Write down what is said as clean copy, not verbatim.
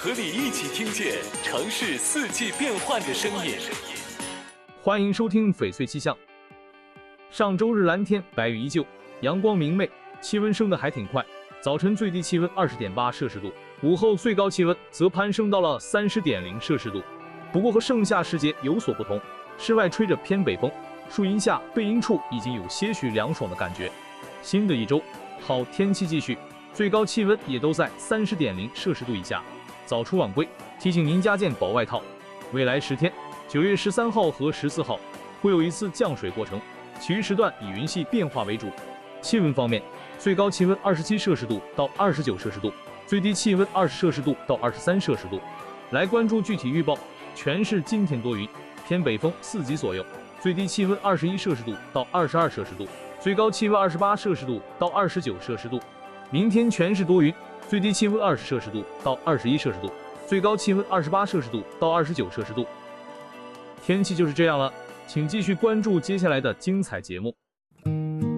和你一起听见城市四季变换的声音。 欢迎收听翡翠气象。上周日蓝天，白云依旧，阳光明媚，气温升得还挺快。早晨最低气温20.8摄氏度，午后最高气温则攀升到了30.0摄氏度。不过和盛夏时节有所不同，室外吹着偏北风，树荫下背阴处已经有些许凉爽的感觉。新的一周，好天气继续，最高气温也都在30.0摄氏度以下。早出晚归，提醒您加件薄外套。未来10天，9月13号和14号会有一次降水过程，其余时段以云系变化为主。气温方面，最高气温27摄氏度到29摄氏度，最低气温20摄氏度到23摄氏度。来关注具体预报，全市今天多云，偏北风4级左右，最低气温21摄氏度到22摄氏度，最高气温28摄氏度到29摄氏度。明天全市多云，最低气温20摄氏度到21摄氏度，最高气温28摄氏度到29摄氏度。天气就是这样了，请继续关注接下来的精彩节目。